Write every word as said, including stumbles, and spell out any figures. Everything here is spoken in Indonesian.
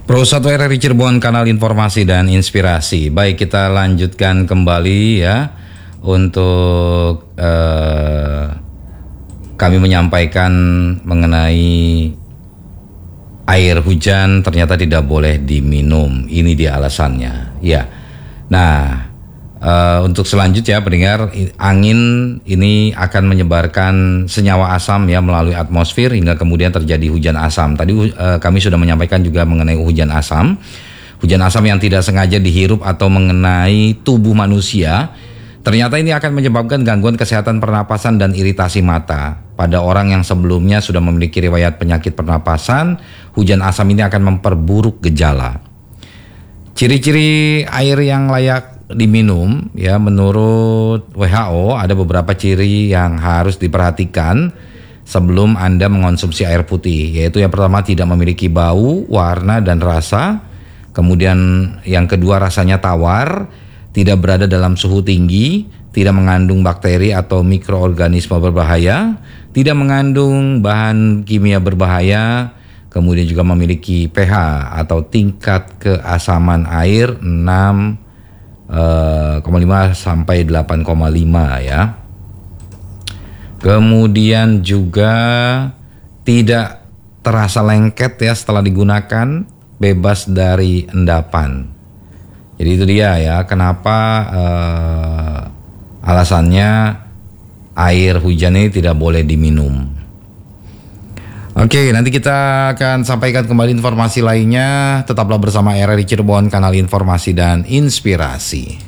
Pro satu R R I Cirebon, kanal informasi dan inspirasi. Baik, kita lanjutkan kembali ya untuk eh, kami menyampaikan mengenai air hujan ternyata tidak boleh diminum. Ini dia alasannya. Ya. Nah, Uh, untuk selanjutnya pendengar, angin ini akan menyebarkan senyawa asam ya melalui atmosfer hingga kemudian terjadi hujan asam. Tadi uh, kami sudah menyampaikan juga mengenai hujan asam. Hujan asam yang tidak sengaja dihirup atau mengenai tubuh manusia, ternyata ini akan menyebabkan gangguan kesehatan pernapasan dan iritasi mata. Pada orang yang sebelumnya sudah memiliki riwayat penyakit pernapasan, hujan asam ini akan memperburuk gejala. Ciri-ciri air yang layak diminum ya, menurut W H O ada beberapa ciri yang harus diperhatikan sebelum Anda mengonsumsi air putih, yaitu yang pertama tidak memiliki bau, warna dan rasa. Kemudian yang kedua rasanya tawar, tidak berada dalam suhu tinggi, tidak mengandung bakteri atau mikroorganisme berbahaya, tidak mengandung bahan kimia berbahaya. Kemudian juga memiliki pH atau tingkat keasaman air enam koma lima sampai delapan koma lima ya. Kemudian juga tidak terasa lengket ya setelah digunakan, bebas dari endapan. Jadi itu dia ya kenapa uh, alasannya air hujan ini tidak boleh diminum. Oke, nanti kita akan sampaikan kembali informasi lainnya. Tetaplah bersama R R I Cirebon, kanal informasi dan inspirasi.